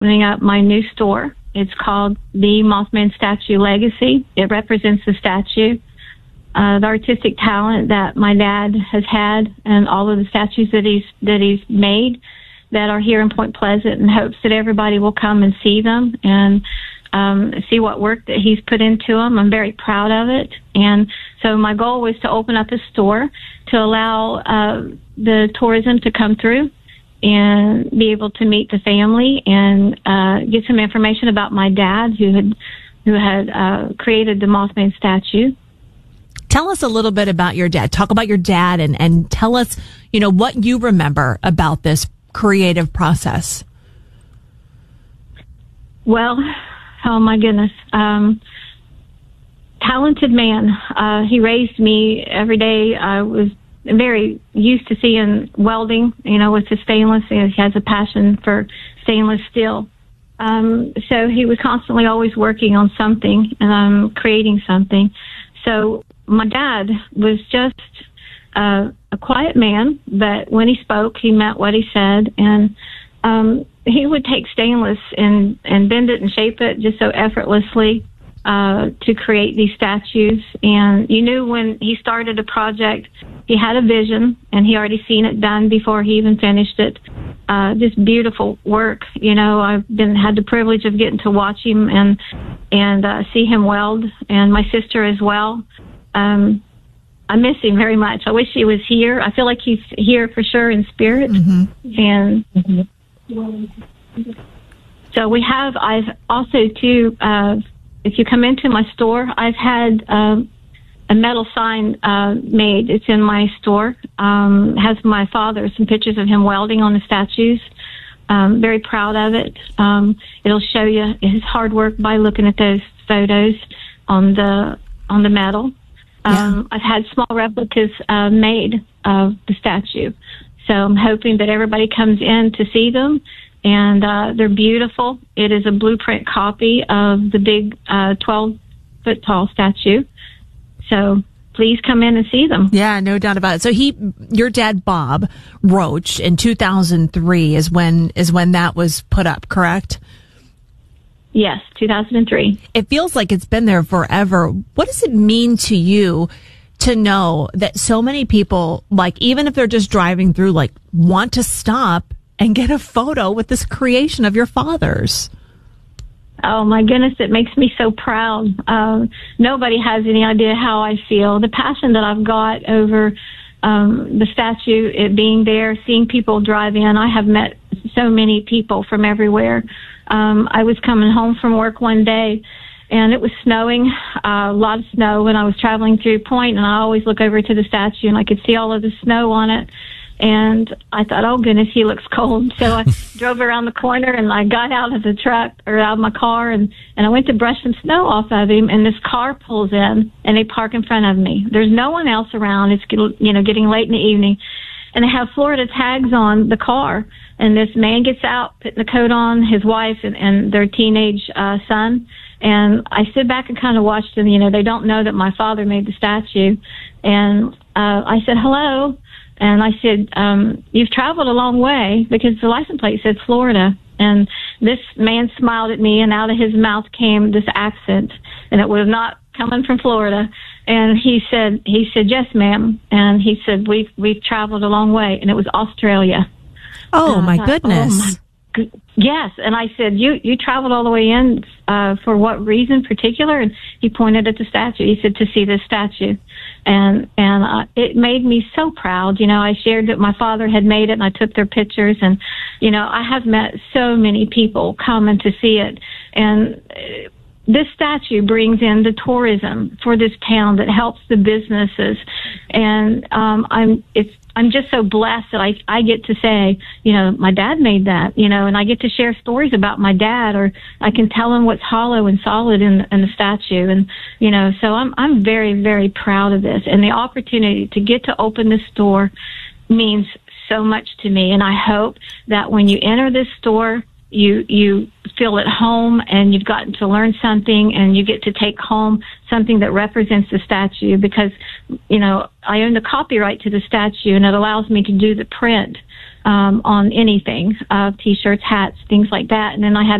opening up my new store. It's called the Mothman Statue Legacy. It represents the statue, the artistic talent that my dad has had, and all of the statues that he's made that are here in Point Pleasant, in hopes that everybody will come and see them and see what work that he's put into them. I'm very proud of it. And so my goal was to open up a store to allow the tourism to come through and be able to meet the family and get some information about my dad, who had created the Mothman statue. Tell us a little bit about your dad. Talk about your dad and tell us, what you remember about this creative process. Well, oh my goodness. Talented man. He raised me every day. I was very used to seeing welding, with the stainless. He has a passion for stainless steel. So he was constantly always working on something, creating something. So my dad was just a quiet man, but when he spoke, he meant what he said. And he would take stainless and bend it and shape it just so effortlessly to create these statues. And you knew when he started a project, he had a vision, and he already seen it done before he even finished it. Just beautiful work. I've had the privilege of getting to watch him and see him weld, and my sister as well. I miss him very much. I wish he was here. I feel like he's here for sure in spirit. And so I've also too, if you come into my store, I've had a metal sign made. It's in my store. Has my father, some pictures of him welding on the statues. Very proud of it. It'll show you his hard work by looking at those photos on the metal. Yeah. I've had small replicas made of the statue. So I'm hoping that everybody comes in to see them. And they're beautiful. It is a blueprint copy of the big 12-foot tall statue. So please come in and see them. Yeah, no doubt about it. So your dad, Bob Roach, in 2003 is when that was put up, correct? Yes, 2003. It feels like it's been there forever. What does it mean to you to know that so many people, even if they're just driving through, want to stop and get a photo with this creation of your father's? Oh my goodness, it makes me so proud. Nobody has any idea how I feel. The passion that I've got over the statue, it being there, seeing people drive in. I have met so many people from everywhere. I was coming home from work one day, and it was snowing, a lot of snow, and I was traveling through Point, and I always look over to the statue, and I could see all of the snow on it. And I thought, oh goodness, he looks cold. So I drove around the corner, and I got out of the truck or out of my car, and I went to brush some snow off of him, and this car pulls in, and they park in front of me. There's no one else around. It's getting late in the evening, and they have Florida tags on the car. And this man gets out, putting the coat on, his wife and their teenage son. And I stood back and kind of watched them. They don't know that my father made the statue. And I said, hello. And I said, you've traveled a long way, because the license plate said Florida. And this man smiled at me, and out of his mouth came this accent, and it was not coming from Florida. And he said, yes, ma'am. And he said, we've traveled a long way. And it was Australia. Oh, my goodness. Yes. And I said, you traveled all the way in for what reason particular? And he pointed at the statue. He said, to see this statue. And it made me so proud. I shared that my father had made it, and I took their pictures. And, I have met so many people coming to see it. And this statue brings in the tourism for this town that helps the businesses. And I'm just so blessed that I get to say, my dad made that, and I get to share stories about my dad, or I can tell him what's hollow and solid in the statue. And, so I'm very, very proud of this. And the opportunity to get to open this store means so much to me. And I hope that when you enter this store, you feel at home, and you've gotten to learn something, and you get to take home something that represents the statue, because, I own the copyright to the statue, and it allows me to do the print on anything, T-shirts, hats, things like that. And then I had